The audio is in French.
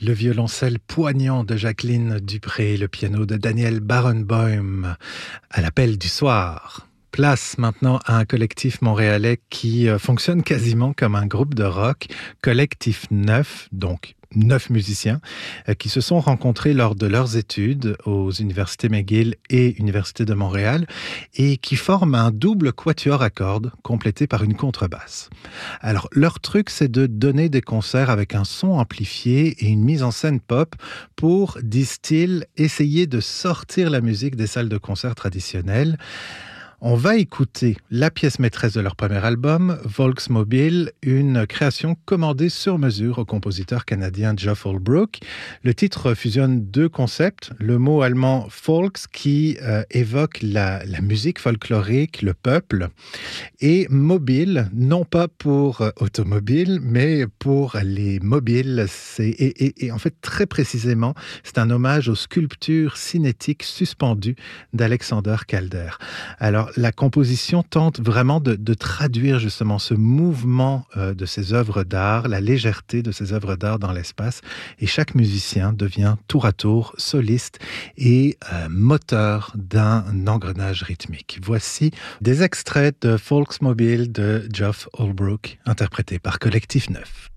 Le violoncelle poignant de Jacqueline Dupré, le piano de Daniel Barenboim, à l'appel du soir. Place maintenant à un collectif montréalais qui fonctionne quasiment comme un groupe de rock, Collectif 9, donc 9 musiciens, qui se sont rencontrés lors de leurs études aux universités McGill et Université de Montréal et qui forment un double quatuor à cordes complété par une contrebasse. Alors, leur truc, c'est de donner des concerts avec un son amplifié et une mise en scène pop pour, disent-ils, essayer de sortir la musique des salles de concert traditionnelles. On va écouter la pièce maîtresse de leur premier album, Volksmobile, une création commandée sur mesure au compositeur canadien Geoff Holbrook. Le titre fusionne deux concepts, le mot allemand Volks qui évoque la musique folklorique, le peuple, et mobile, non pas pour automobile, mais pour les mobiles. Et en fait, très précisément, c'est un hommage aux sculptures cinétiques suspendues d'Alexander Calder. Alors, la composition tente vraiment de traduire justement ce mouvement de ces œuvres d'art, la légèreté de ces œuvres d'art dans l'espace. Et chaque musicien devient tour à tour soliste et moteur d'un engrenage rythmique. Voici des extraits de Volksmobile de Geoff Holbrook, interprété par Collectif 9.